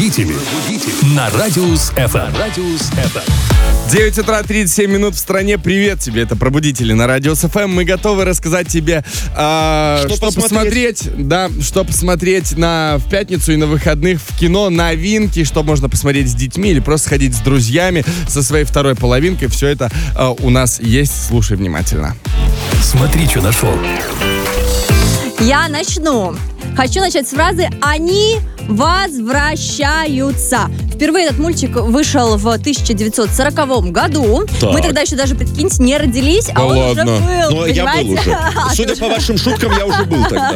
Пробудители на Радиус FM. 9 утра, 37 минут в стране. Привет тебе, это Пробудители на Радиус ФМ. Мы готовы рассказать тебе, что посмотреть в пятницу и на выходных в кино, новинки, что можно посмотреть с детьми или просто сходить с друзьями, со своей второй половинкой. Все это у нас есть. Слушай внимательно. Смотри, что нашел. Я начну. Хочу начать с фразы «Они возвращаются». Впервые этот мультик вышел в 1940 году. Так. Мы тогда еще даже, прикиньте, не родились, Да а он ладно. уже был. Но я был уже. Судя по вашим шуткам, я уже был тогда.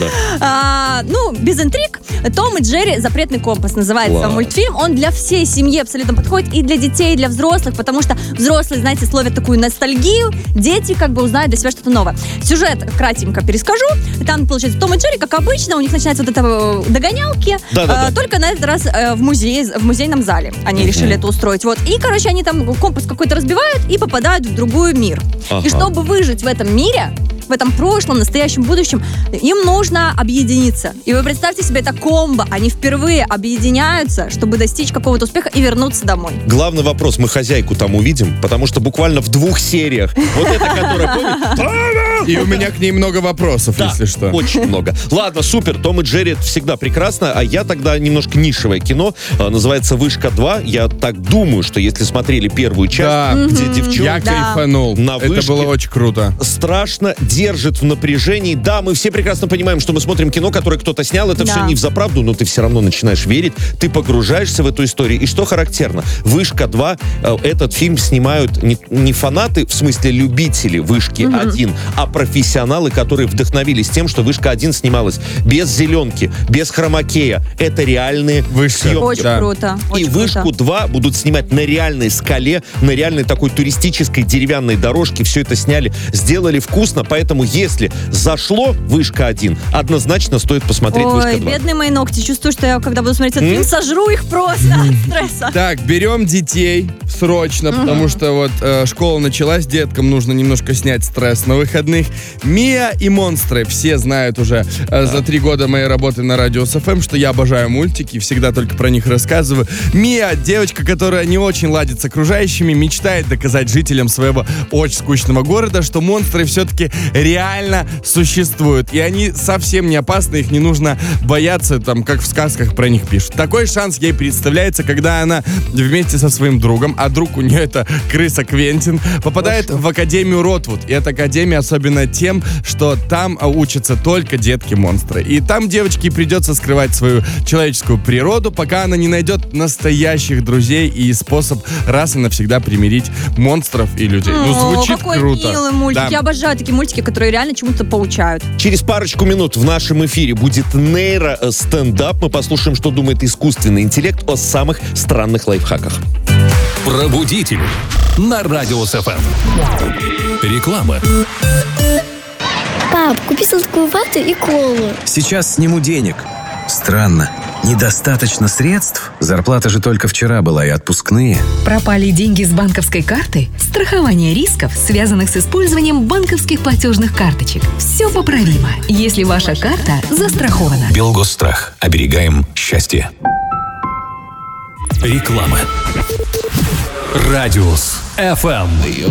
Да. Без интриг. «Том и Джерри. Запретный компас» называется Класс. мультфильм. Он для всей семьи абсолютно подходит, и для детей, и для взрослых, потому что взрослые, знаете, словят такую ностальгию, дети как бы узнают для себя что-то новое. Сюжет кратенько перескажу. Там, получается, Том и Джерри, как обычно, у них начинаются вот это догонялки, Да-да-да. только на этот раз в музейном зале они решили это устроить. Вот. И, короче, они там компас какой-то разбивают и попадают в другой мир. Ага. И чтобы выжить в этом мире, в этом прошлом, настоящем, будущем, им нужно объединиться. И вы представьте себе, это комбо. Они впервые объединяются, чтобы достичь какого-то успеха и вернуться домой. Главный вопрос, мы хозяйку там увидим, потому что буквально в 2 сериях. Вот это, которая, помните? И у меня к ней много вопросов, Да, если что. очень много. Ладно, супер, Том и Джерри это всегда прекрасно, а я тогда немножко нишевое кино, называется «Вышка 2». Я так думаю, что если смотрели первую часть, Да. где Я девчонки кайфанул. На Это вышке. было очень круто. страшно держит в напряжении. Да, мы все прекрасно понимаем, что мы смотрим кино, которое кто-то снял, это Да. все не взаправду, но ты все равно начинаешь верить, ты погружаешься в эту историю. И что характерно, «Вышка 2», этот фильм снимают не фанаты, в смысле любители «Вышки 1», а профессионалы, которые вдохновились тем, что «Вышка 1» снималась без зеленки, без хромакея. Это реальные Вышка. съемки. Очень Да. круто. И Очень «Вышку круто. 2» будут снимать на реальной скале, на реальной такой туристической деревянной дорожке. Все это сняли, сделали вкусно. Поэтому, если зашло «Вышка 1», однозначно стоит посмотреть Ой, «Вышка 2». бедные мои ногти. Чувствую, что я, когда буду смотреть этот фильм, сожру их просто от стресса. Так, берем детей срочно, потому что вот школа началась, деткам нужно немножко снять стресс на выходных. «Мия и монстры». Все знают уже за 3 года моей работы на Радиус ФМ, что я обожаю мультики, всегда только про них рассказываю. Мия, девочка, которая не очень ладит с окружающими, мечтает доказать жителям своего очень скучного города, что монстры все-таки реально существуют. И они совсем не опасны, их не нужно бояться, там, как в сказках про них пишут. Такой шанс ей представляется, когда она вместе со своим другом, а друг у нее это крыса Квентин, попадает в Академию Ротвуд. И эта академия особенно тем, что там учатся только детки-монстры. И там девочке придется скрывать свою человеческую природу, пока она не найдет настоящих друзей и способ раз и навсегда примирить монстров и людей. Ну, звучит какой круто. милый мультик. Да. Я обожаю такие мультики, которые реально чему-то поучают. Через парочку минут в нашем эфире будет нейро-стендап. Мы послушаем, что думает искусственный интеллект о самых странных лайфхаках. Пробудители на Радиус ФМ. Реклама. Пап, купи сладкую вату и колу. Сейчас сниму денег. Странно. Недостаточно средств? Зарплата же только вчера была и отпускные. Пропали деньги с банковской карты? Страхование рисков, связанных с использованием банковских платежных карточек. Все поправимо, если ваша карта застрахована. Белгосстрах. Оберегаем счастье. Реклама. Радиус ФМ.